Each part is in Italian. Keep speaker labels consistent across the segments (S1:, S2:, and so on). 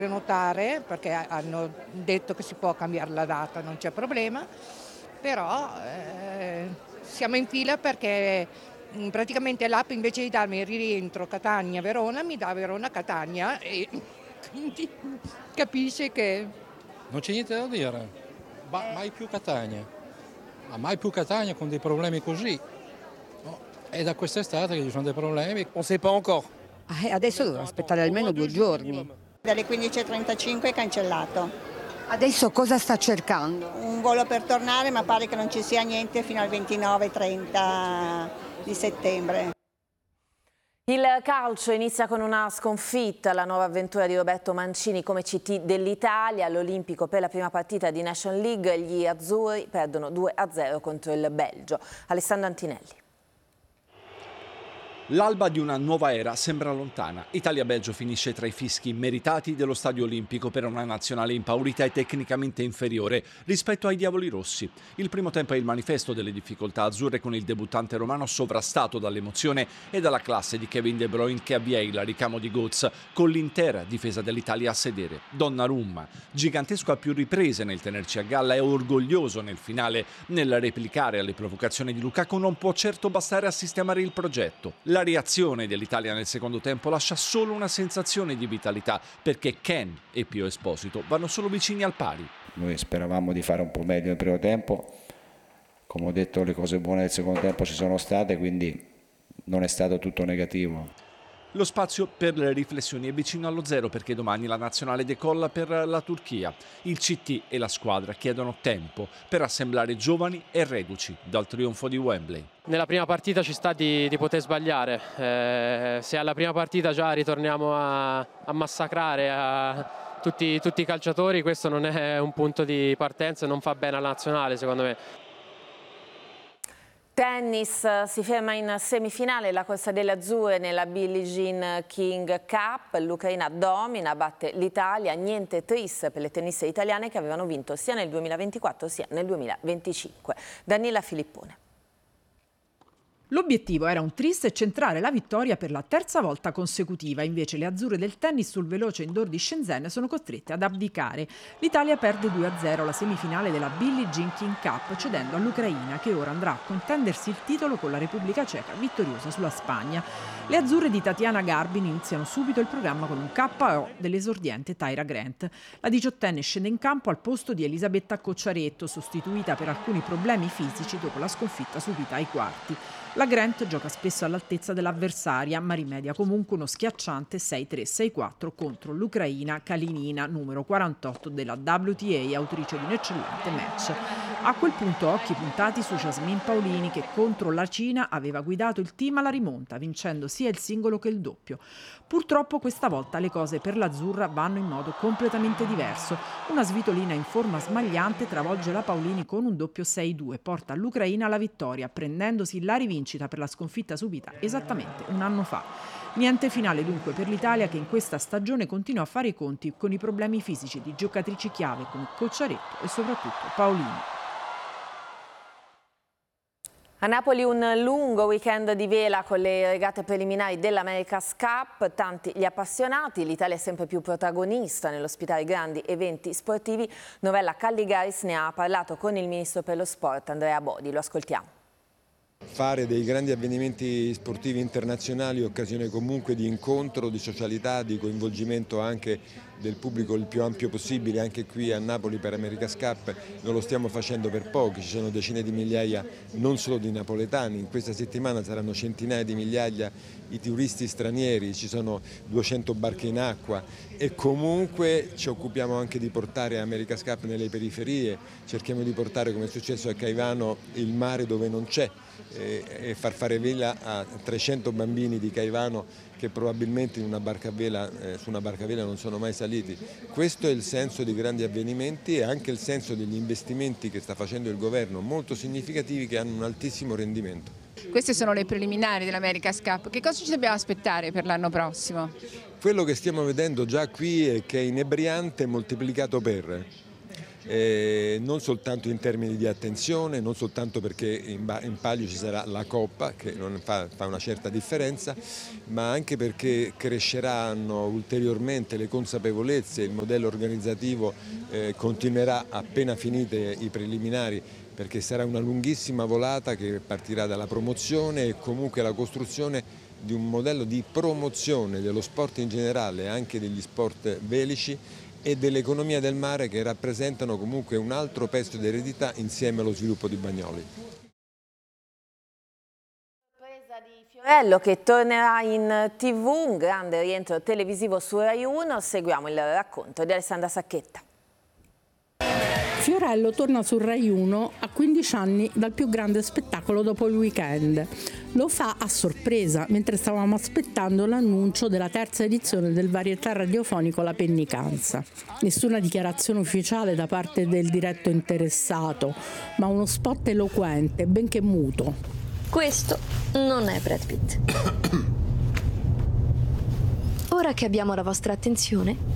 S1: prenotare perché hanno detto che si può cambiare la data, non c'è problema, però siamo in fila perché praticamente l'app invece di darmi il rientro Catania-Verona mi dà Verona-Catania e quindi capisce che...
S2: Non c'è niente da dire, mai più Catania, ma mai più Catania con dei problemi così. No, è da quest'estate che ci sono dei problemi.
S3: On sait pas encore.
S4: Adesso dovrò aspettare almeno 2 giorni.
S5: Dalle 15:35 è cancellato.
S4: Adesso cosa sta cercando?
S5: Un volo per tornare, ma pare che non ci sia niente fino al 29-30 di settembre.
S6: Il calcio inizia con una sconfitta, la nuova avventura di Roberto Mancini come CT dell'Italia. All'Olimpico per la prima partita di Nation League gli azzurri perdono 2-0 contro il Belgio. Alessandro Antinelli.
S7: L'alba di una nuova era sembra lontana. Italia-Belgio finisce tra i fischi meritati dello Stadio Olimpico per una nazionale impaurita e tecnicamente inferiore rispetto ai Diavoli Rossi. Il primo tempo è il manifesto delle difficoltà azzurre con il debuttante romano sovrastato dall'emozione e dalla classe di Kevin De Bruyne che avvia il ricamo di Götze con l'intera difesa dell'Italia a sedere. Donnarumma, gigantesco a più riprese nel tenerci a galla e orgoglioso nel finale nel replicare alle provocazioni di Lukaku, non può certo bastare a sistemare il progetto. La reazione dell'Italia nel secondo tempo lascia solo una sensazione di vitalità perché Ken e Pio Esposito vanno solo vicini al pari.
S8: Noi speravamo di fare un po' meglio nel primo tempo, come ho detto le cose buone del secondo tempo ci sono state, quindi non è stato tutto negativo.
S7: Lo spazio per le riflessioni è vicino allo zero perché domani la nazionale decolla per la Turchia. Il CT e la squadra chiedono tempo per assemblare giovani e reduci dal trionfo di Wembley.
S9: Nella prima partita ci sta di poter sbagliare, se alla prima partita già ritorniamo a massacrare tutti i calciatori, questo non è un punto di partenza e non fa bene alla nazionale secondo me.
S6: Tennis, si ferma in semifinale la corsa delle azzurre nella Billie Jean King Cup. L'Ucraina domina, batte l'Italia, niente tris per le tenniste italiane che avevano vinto sia nel 2024 sia nel 2025. Daniela Filippone.
S10: L'obiettivo era un tris e centrare la vittoria per la terza volta consecutiva, invece le azzurre del tennis sul veloce indoor di Shenzhen sono costrette ad abdicare. L'Italia perde 2-0 la semifinale della Billie Jean King Cup, cedendo all'Ucraina che ora andrà a contendersi il titolo con la Repubblica Ceca vittoriosa sulla Spagna. Le azzurre di Tatiana Garbin iniziano subito il programma con un KO dell'esordiente Tyra Grant. La 18enne scende in campo al posto di Elisabetta Cocciaretto, sostituita per alcuni problemi fisici dopo la sconfitta subita ai quarti. La Grant gioca spesso all'altezza dell'avversaria, ma rimedia comunque uno schiacciante 6-3-6-4 contro l'Ucraina Kalinina, numero 48 della WTA, autrice di un eccellente match. A quel punto occhi puntati su Jasmine Paolini, che contro la Cina aveva guidato il team alla rimonta, vincendo sia il singolo che il doppio. Purtroppo questa volta le cose per l'azzurra vanno in modo completamente diverso. Una svitolina in forma smagliante travolge la Paolini con un doppio 6-2, porta l'Ucraina alla vittoria, prendendosi la rivincita per la sconfitta subita esattamente un anno fa. Niente finale dunque per l'Italia, che in questa stagione continua a fare i conti con i problemi fisici di giocatrici chiave come Cocciaretto e soprattutto Paolini.
S6: A Napoli un lungo weekend di vela con le regate preliminari dell'America's Cup, tanti gli appassionati, l'Italia è sempre più protagonista nell'ospitare grandi eventi sportivi. Novella Calligaris ne ha parlato con il ministro per lo sport Andrea Bodi, lo ascoltiamo.
S11: Fare dei grandi avvenimenti sportivi internazionali, occasione comunque di incontro, di socialità, di coinvolgimento anche del pubblico il più ampio possibile, anche qui a Napoli per America's Cup non lo stiamo facendo per pochi, ci sono decine di migliaia non solo di napoletani, in questa settimana saranno centinaia di migliaia i turisti stranieri, ci sono 200 barche in acqua e comunque ci occupiamo anche di portare America's Cup nelle periferie, cerchiamo di portare, come è successo a Caivano, il mare dove non c'è e far fare vela a 300 bambini di Caivano che probabilmente in una barca a vela, su una barca a vela non sono mai saliti. Questo è il senso di grandi avvenimenti e anche il senso degli investimenti che sta facendo il governo, molto significativi, che hanno un altissimo rendimento.
S12: Queste sono le preliminari dell'America's Cup. Che cosa ci dobbiamo aspettare per l'anno prossimo?
S11: Quello che stiamo vedendo già qui è che è inebriante moltiplicato per. non soltanto in termini di attenzione, non soltanto perché in palio ci sarà la Coppa, che non fa una certa differenza, ma anche perché cresceranno ulteriormente le consapevolezze, il modello organizzativo continuerà appena finite i preliminari, perché sarà una lunghissima volata che partirà dalla promozione e comunque la costruzione di un modello di promozione dello sport in generale, anche degli sport velici, e dell'economia del mare, che rappresentano comunque un altro pezzo di eredità insieme allo sviluppo di Bagnoli.
S6: Sorpresa di Fiorello che tornerà in TV, un grande rientro televisivo su Rai 1, seguiamo il racconto di Alessandra Sacchetta.
S3: Fiorello torna su Rai 1 a 15 anni dal più grande spettacolo dopo il weekend. Lo fa a sorpresa, mentre stavamo aspettando l'annuncio della terza edizione del varietà radiofonico La Pennicanza. Nessuna dichiarazione ufficiale da parte del diretto interessato, ma uno spot eloquente, benché muto.
S13: Questo non è Brad Pitt. Ora che abbiamo la vostra attenzione,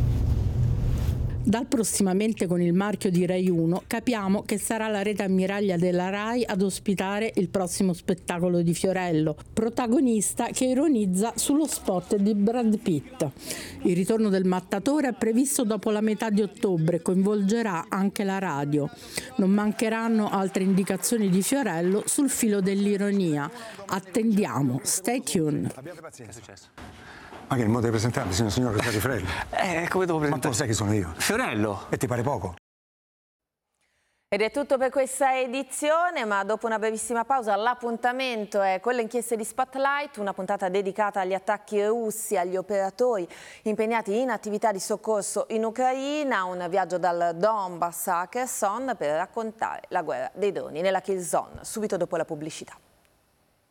S3: dal prossimamente con il marchio di Rai 1 capiamo che sarà la rete ammiraglia della Rai ad ospitare il prossimo spettacolo di Fiorello, protagonista che ironizza sullo spot di Brad Pitt. Il ritorno del mattatore è previsto dopo la metà di ottobre e coinvolgerà anche la radio. Non mancheranno altre indicazioni di Fiorello sul filo dell'ironia. Attendiamo, stay tuned.
S14: Abbiate pazienza. Che è successo? Ma che il modo di presentarmi, signor Rosario Frelli? Come devo presentare? Ma tu sai chi sono io? Fiorello. E ti pare poco?
S6: Ed è tutto per questa edizione, ma dopo una brevissima pausa l'appuntamento è con le inchieste di Spotlight, una puntata dedicata agli attacchi russi, agli operatori impegnati in attività di soccorso in Ucraina, un viaggio dal Donbass a Kherson per raccontare la guerra dei droni nella kill zone, subito dopo la pubblicità.